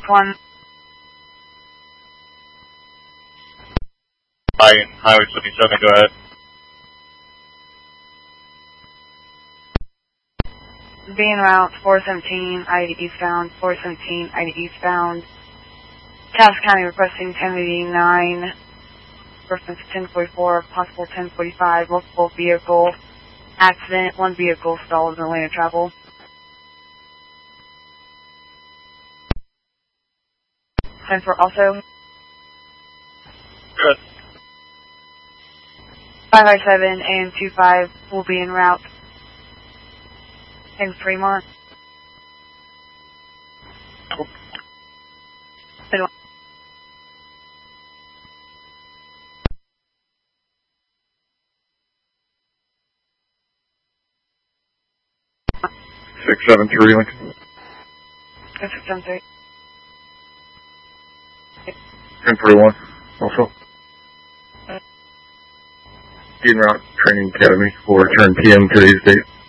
1. Highway 77, go ahead. Being route 417, ID eastbound, 417, ID eastbound. Taos County requesting 1089, reference 1044, possible 1045, multiple vehicle accident, one vehicle stalled in the lane of travel. 10-4 also. Good. 557 and 25 will be en route in Fremont. Oh. 673 Lincoln. 673. 1041 also. En route training academy for return PM today's date.